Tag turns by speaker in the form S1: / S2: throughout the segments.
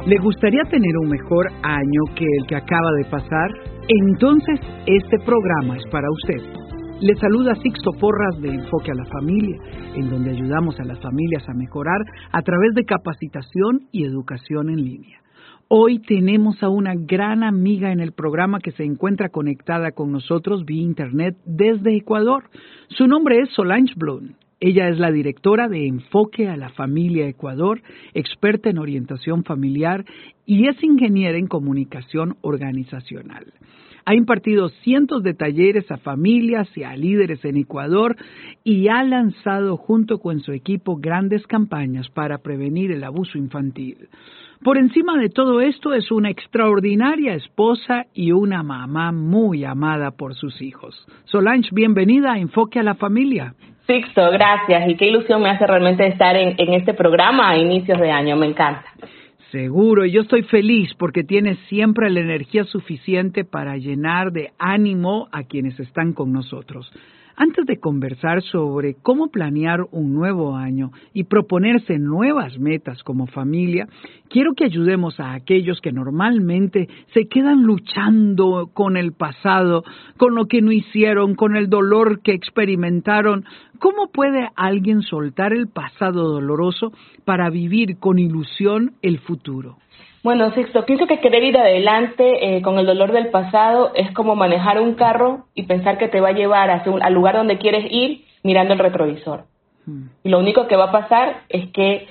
S1: ¿Le gustaría tener un mejor año que el que acaba de pasar? Entonces, este programa es para usted. Le saluda Sixto Porras de Enfoque a la Familia, en donde ayudamos a las familias a mejorar a través de capacitación y educación en línea. Hoy tenemos a una gran amiga en el programa que se encuentra conectada con nosotros vía Internet desde Ecuador. Su nombre es Solange Blum. Ella es la directora de Enfoque a la Familia Ecuador, experta en orientación familiar y es ingeniera en comunicación organizacional. Ha impartido cientos de talleres a familias y a líderes en Ecuador y ha lanzado junto con su equipo grandes campañas para prevenir el abuso infantil. Por encima de todo esto es una extraordinaria esposa y una mamá muy amada por sus hijos. Solange, bienvenida a Enfoque a la Familia.
S2: Sixto, gracias. Y qué ilusión me hace realmente estar en este programa a inicios de año. Me encanta.
S1: Seguro, yo estoy feliz porque tienes siempre la energía suficiente para llenar de ánimo a quienes están con nosotros. Antes de conversar sobre cómo planear un nuevo año y proponerse nuevas metas como familia, quiero que ayudemos a aquellos que normalmente se quedan luchando con el pasado, con lo que no hicieron, con el dolor que experimentaron. ¿Cómo puede alguien soltar el pasado doloroso para vivir con ilusión el futuro?
S2: Bueno, Sixto, pienso que querer ir adelante con el dolor del pasado es como manejar un carro y pensar que te va a llevar al lugar donde quieres ir mirando el retrovisor. Y lo único que va a pasar es que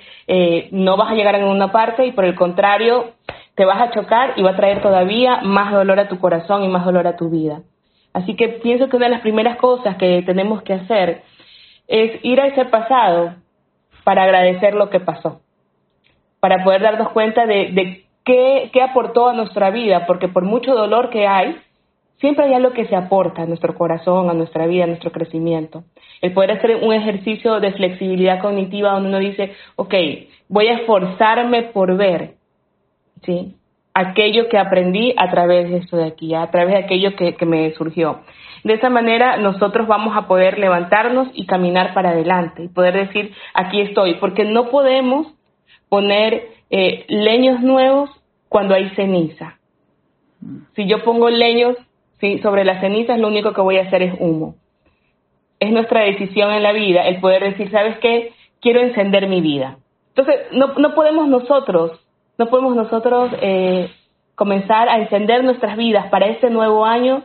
S2: no vas a llegar a ninguna parte y por el contrario te vas a chocar y va a traer todavía más dolor a tu corazón y más dolor a tu vida. Así que pienso que una de las primeras cosas que tenemos que hacer es ir a ese pasado para agradecer lo que pasó, para poder darnos cuenta de qué aportó a nuestra vida, porque por mucho dolor que hay, siempre hay algo que se aporta a nuestro corazón, a nuestra vida, a nuestro crecimiento. El poder hacer un ejercicio de flexibilidad cognitiva donde uno dice, ok, voy a esforzarme por ver, ¿sí?, aquello que aprendí a través de esto de aquí, a través de aquello que me surgió. De esa manera nosotros vamos a poder levantarnos y caminar para adelante y poder decir, aquí estoy, porque no podemos poner leños nuevos cuando hay ceniza. Si yo pongo leños sobre las cenizas, lo único que voy a hacer es humo. Es nuestra decisión en la vida el poder decir, ¿sabes qué? Quiero encender mi vida. Entonces, no podemos nosotros comenzar a encender nuestras vidas para este nuevo año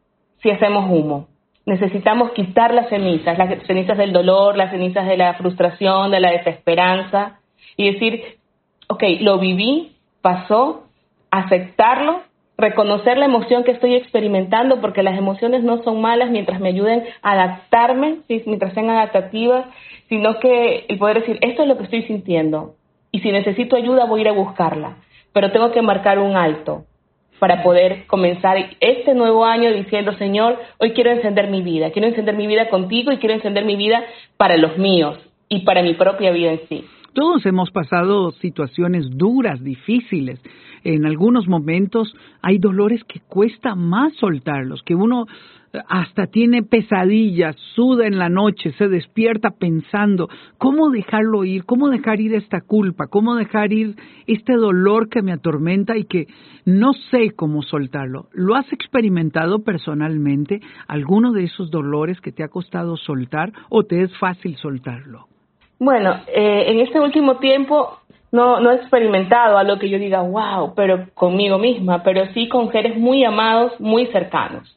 S2: si hacemos humo. Necesitamos quitar las cenizas del dolor, las cenizas de la frustración, de la desesperanza, y decir, ok, lo viví, pasó, aceptarlo, reconocer la emoción que estoy experimentando, porque las emociones no son malas mientras me ayuden a adaptarme, ¿sí?, mientras sean adaptativas, sino que el poder decir, esto es lo que estoy sintiendo, y si necesito ayuda voy a ir a buscarla, pero tengo que marcar un alto para poder comenzar este nuevo año diciendo, Señor, hoy quiero encender mi vida contigo y quiero encender mi vida para los míos y para mi propia vida en sí.
S1: Todos hemos pasado situaciones duras, difíciles. En algunos momentos hay dolores que cuesta más soltarlos, que uno hasta tiene pesadillas, suda en la noche, se despierta pensando, ¿cómo dejarlo ir? ¿Cómo dejar ir esta culpa? ¿Cómo dejar ir este dolor que me atormenta y que no sé cómo soltarlo? ¿Lo has experimentado personalmente, alguno de esos dolores que te ha costado soltar o te es fácil soltarlo?
S2: Bueno, en este último tiempo no he experimentado algo que yo diga, wow, pero conmigo misma, pero sí con seres muy amados, muy cercanos,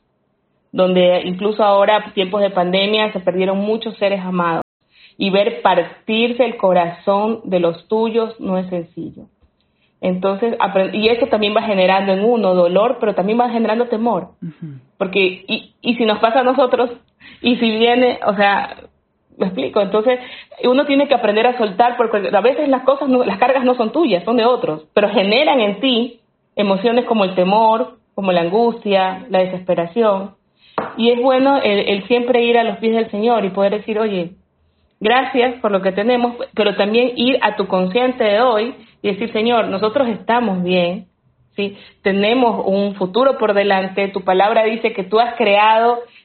S2: donde incluso ahora, tiempos de pandemia, se perdieron muchos seres amados. Y ver partirse el corazón de los tuyos no es sencillo. Entonces, y eso también va generando en uno dolor, pero también va generando temor. Uh-huh. Porque, y si nos pasa a nosotros, y si viene, o sea, ¿me explico? Entonces, uno tiene que aprender a soltar, porque a veces las cargas no son tuyas, son de otros, pero generan en ti emociones como el temor, como la angustia, la desesperación. Y es bueno el siempre ir a los pies del Señor y poder decir, oye, gracias por lo que tenemos, pero también ir a tu consciente de hoy y decir, Señor, nosotros estamos bien, ¿sí? Tenemos un futuro por delante, tu palabra dice que tú has creado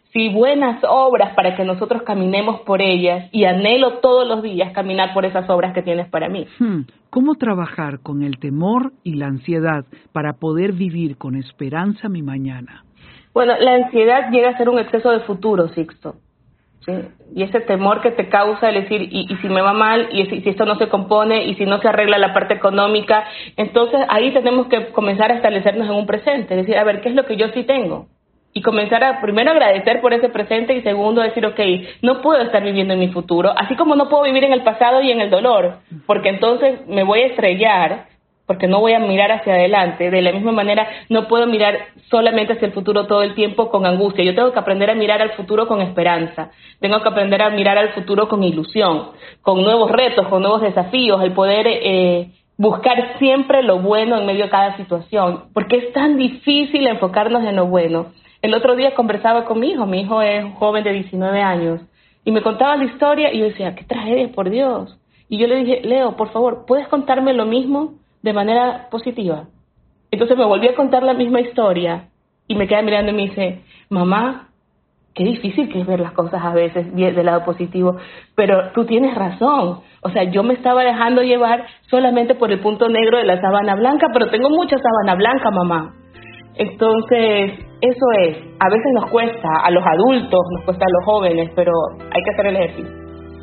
S2: sí buenas obras para que nosotros caminemos por ellas, y anhelo todos los días caminar por esas obras que tienes para mí.
S1: ¿Cómo trabajar con el temor y la ansiedad para poder vivir con esperanza mi mañana?
S2: Bueno, la ansiedad llega a ser un exceso de futuro, Sixto. ¿Sí? Y ese temor que te causa el decir, y si me va mal, y si esto no se compone, y si no se arregla la parte económica, entonces ahí tenemos que comenzar a establecernos en un presente, decir, a ver, ¿qué es lo que yo sí tengo? Y comenzar a, primero, agradecer por ese presente, y segundo, decir, ok, no puedo estar viviendo en mi futuro, así como no puedo vivir en el pasado y en el dolor, porque entonces me voy a estrellar, porque no voy a mirar hacia adelante. De la misma manera, no puedo mirar solamente hacia el futuro todo el tiempo con angustia. Yo tengo que aprender a mirar al futuro con esperanza. Tengo que aprender a mirar al futuro con ilusión, con nuevos retos, con nuevos desafíos, el poder buscar siempre lo bueno en medio de cada situación, porque es tan difícil enfocarnos en lo bueno. El otro día conversaba con mi hijo es un joven de 19 años, y me contaba la historia, y yo decía, qué tragedia, por Dios. Y yo le dije, Leo, por favor, ¿puedes contarme lo mismo de manera positiva? Entonces me volvió a contar la misma historia, y me queda mirando y me dice, mamá, qué difícil que es ver las cosas a veces del lado positivo, pero tú tienes razón. O sea, yo me estaba dejando llevar solamente por el punto negro de la sábana blanca, pero tengo mucha sábana blanca, mamá. Entonces, eso es, a veces nos cuesta, a los adultos, nos cuesta a los jóvenes, pero hay que hacer el ejercicio.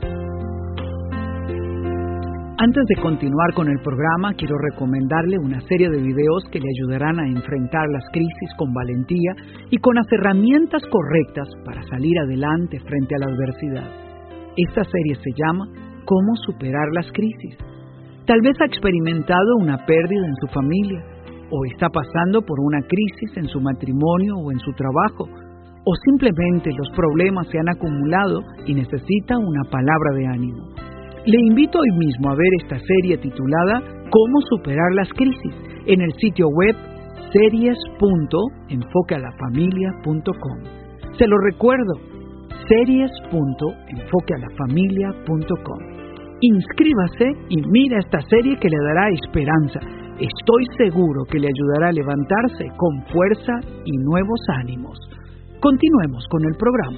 S1: Antes de continuar con el programa, quiero recomendarle una serie de videos que le ayudarán a enfrentar las crisis con valentía y con las herramientas correctas para salir adelante frente a la adversidad. Esta serie se llama ¿Cómo superar las crisis? Tal vez ha experimentado una pérdida en su familia, o está pasando por una crisis en su matrimonio o en su trabajo, o simplemente los problemas se han acumulado y necesita una palabra de ánimo. Le invito hoy mismo a ver esta serie titulada ¿Cómo superar las crisis? En el sitio web series.enfoquealafamilia.com. Se lo recuerdo, series.enfoquealafamilia.com. Inscríbase y mira esta serie que le dará esperanza. Estoy seguro que le ayudará a levantarse con fuerza y nuevos ánimos. Continuemos con el programa.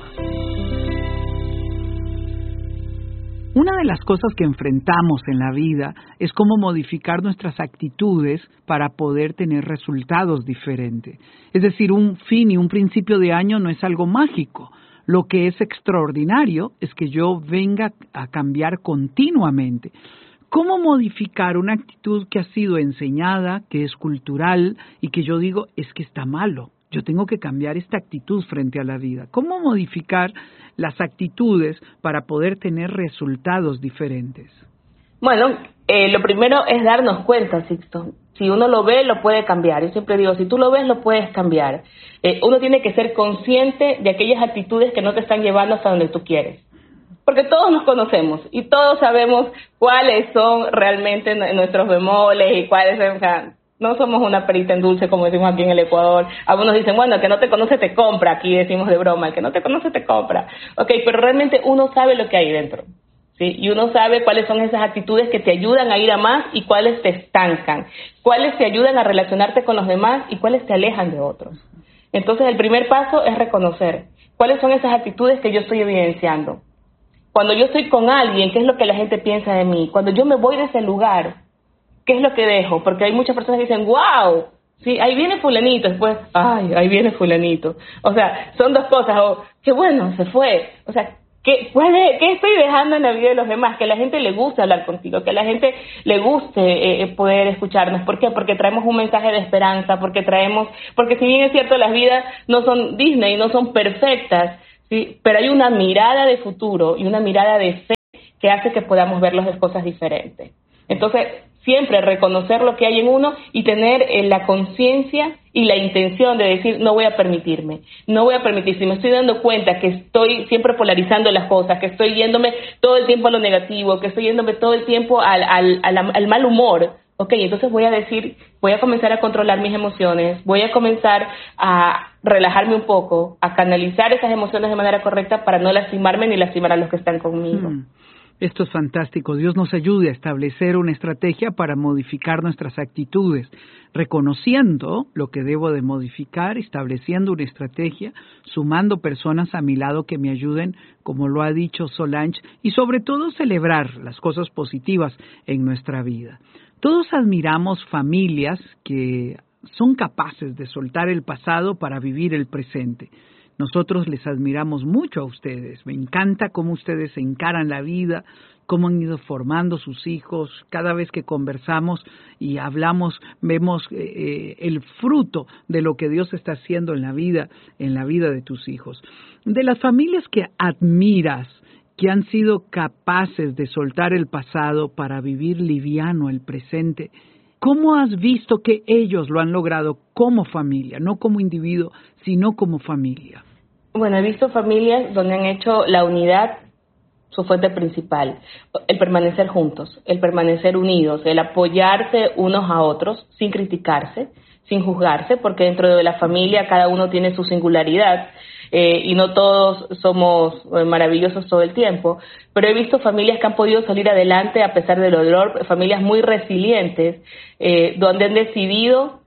S1: Una de las cosas que enfrentamos en la vida es cómo modificar nuestras actitudes para poder tener resultados diferentes. Es decir, un fin y un principio de año no es algo mágico. Lo que es extraordinario es que yo venga a cambiar continuamente. ¿Cómo modificar una actitud que ha sido enseñada, que es cultural y que yo digo es que está malo? Yo tengo que cambiar esta actitud frente a la vida. ¿Cómo modificar las actitudes para poder tener resultados diferentes?
S2: Bueno, lo primero es darnos cuenta, Sixto. Si uno lo ve, lo puede cambiar. Yo siempre digo, si tú lo ves, lo puedes cambiar. Uno tiene que ser consciente de aquellas actitudes que no te están llevando hasta donde tú quieres. Porque todos nos conocemos y todos sabemos cuáles son realmente nuestros bemoles y cuáles son... O sea, no somos una perita en dulce, como decimos aquí en el Ecuador. Algunos dicen, bueno, el que no te conoce te compra. Aquí decimos de broma, el que no te conoce te compra. Ok, pero realmente uno sabe lo que hay dentro, ¿sí? Y uno sabe cuáles son esas actitudes que te ayudan a ir a más y cuáles te estancan. Cuáles te ayudan a relacionarte con los demás y cuáles te alejan de otros. Entonces, el primer paso es reconocer cuáles son esas actitudes que yo estoy evidenciando. Cuando yo estoy con alguien, ¿qué es lo que la gente piensa de mí? Cuando yo me voy de ese lugar, ¿qué es lo que dejo? Porque hay muchas personas que dicen, wow, sí, ahí viene fulanito, después, ay, ahí viene fulanito. O sea, son dos cosas, o qué bueno, se fue. O sea, ¿qué estoy dejando en la vida de los demás? Que a la gente le guste hablar contigo, que a la gente le guste poder escucharnos. ¿Por qué? Porque traemos un mensaje de esperanza, porque si bien es cierto, las vidas no son Disney, no son perfectas, sí, pero hay una mirada de futuro y una mirada de fe que hace que podamos ver las cosas diferentes. Entonces, siempre reconocer lo que hay en uno y tener la conciencia y la intención de decir, no voy a permitirme, si me estoy dando cuenta que estoy siempre polarizando las cosas, que estoy yéndome todo el tiempo a lo negativo, que estoy yéndome todo el tiempo al mal humor, ok, entonces voy a comenzar a controlar mis emociones, voy a comenzar a relajarme un poco, a canalizar esas emociones de manera correcta para no lastimarme ni lastimar a los que están conmigo.
S1: Esto es fantástico. Dios nos ayude a establecer una estrategia para modificar nuestras actitudes, reconociendo lo que debo de modificar, estableciendo una estrategia, sumando personas a mi lado que me ayuden, como lo ha dicho Solange, y sobre todo celebrar las cosas positivas en nuestra vida. Todos admiramos familias que son capaces de soltar el pasado para vivir el presente. Nosotros les admiramos mucho a ustedes. Me encanta cómo ustedes encaran la vida, cómo han ido formando sus hijos. Cada vez que conversamos y hablamos, vemos el fruto de lo que Dios está haciendo en la vida de tus hijos. De las familias que admiras, que han sido capaces de soltar el pasado para vivir liviano el presente, ¿cómo has visto que ellos lo han logrado como familia, no como individuo, sino como familia?
S2: Bueno, he visto familias donde han hecho la unidad su fuente principal, el permanecer juntos, el permanecer unidos, el apoyarse unos a otros sin criticarse, sin juzgarse, porque dentro de la familia cada uno tiene su singularidad y no todos somos maravillosos todo el tiempo, pero he visto familias que han podido salir adelante a pesar del dolor, familias muy resilientes, donde han decidido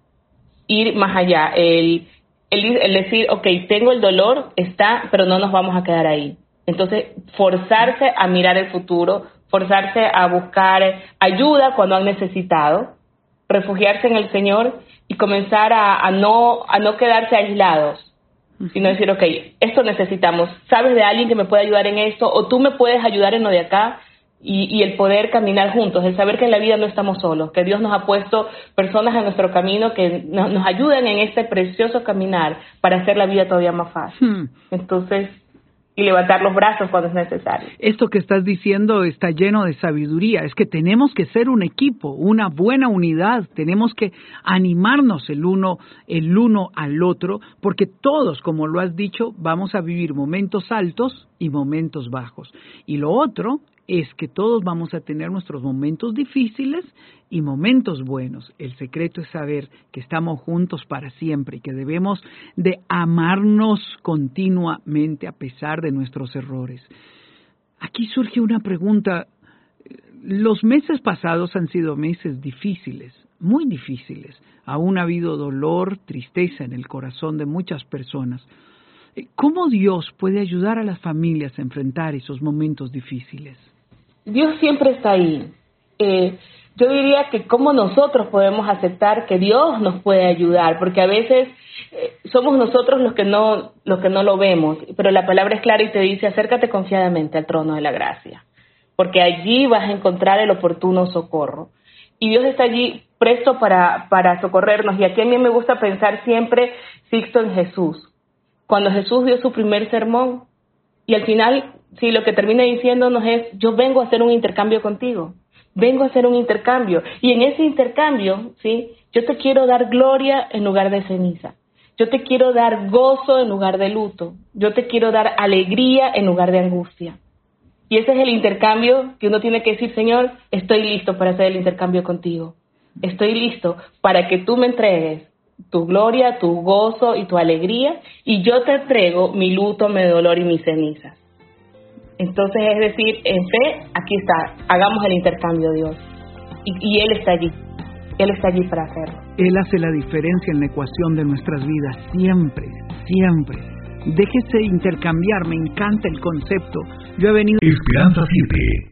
S2: ir más allá, el decir, okay, tengo el dolor, pero no nos vamos a quedar ahí. Entonces, forzarse a mirar el futuro, forzarse a buscar ayuda cuando han necesitado, refugiarse en el Señor y comenzar a no quedarse aislados, sino decir, okay, esto necesitamos, ¿sabes de alguien que me puede ayudar en esto? O tú me puedes ayudar en lo de acá. Y el poder caminar juntos, el saber que en la vida no estamos solos, que Dios nos ha puesto personas en nuestro camino que nos ayudan en este precioso caminar para hacer la vida todavía más fácil. Entonces, y levantar los brazos cuando es necesario.
S1: Esto que estás diciendo está lleno de sabiduría. Es que tenemos que ser un equipo, una buena unidad. Tenemos que animarnos el uno al otro, porque todos, como lo has dicho, vamos a vivir momentos altos y momentos bajos. Y lo otro es que todos vamos a tener nuestros momentos difíciles y momentos buenos. El secreto es saber que estamos juntos para siempre y que debemos de amarnos continuamente a pesar de nuestros errores. Aquí surge una pregunta. Los meses pasados han sido meses difíciles, muy difíciles. Aún ha habido dolor, tristeza en el corazón de muchas personas. ¿Cómo Dios puede ayudar a las familias a enfrentar esos momentos difíciles?
S2: Dios siempre está ahí. Yo diría que cómo nosotros podemos aceptar que Dios nos puede ayudar, porque a veces somos nosotros los que no lo vemos, pero la palabra es clara y te dice, acércate confiadamente al trono de la gracia, porque allí vas a encontrar el oportuno socorro. Y Dios está allí presto para socorrernos. Y aquí a mí me gusta pensar siempre, Sixto, en Jesús. Cuando Jesús dio su primer sermón, y al final, sí, lo que termina diciéndonos es, yo vengo a hacer un intercambio contigo, vengo a hacer un intercambio, y en ese intercambio, sí, yo te quiero dar gloria en lugar de ceniza, yo te quiero dar gozo en lugar de luto, yo te quiero dar alegría en lugar de angustia. Y ese es el intercambio que uno tiene que decir, Señor, estoy listo para hacer el intercambio contigo, estoy listo para que tú me entregues tu gloria, tu gozo y tu alegría, y yo te entrego mi luto, mi dolor y mis cenizas. Entonces, es decir, en fe, aquí está, hagamos el intercambio, Dios. Y Él está allí para hacerlo.
S1: Él hace la diferencia en la ecuación de nuestras vidas, siempre, siempre. Déjese intercambiar, me encanta el concepto. Yo he venido...
S3: Esperanza 7.